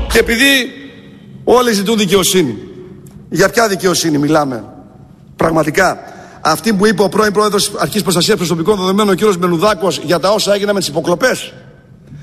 Και επειδή όλοι ζητούν δικαιοσύνη, για ποια δικαιοσύνη μιλάμε πραγματικά? Αυτή που είπε ο πρώην πρόεδρος Αρχής Προστασίας Προσωπικών Δεδομένων, ο κ. Μπενουδάκος, για τα όσα έγιναν με τις υποκλοπές?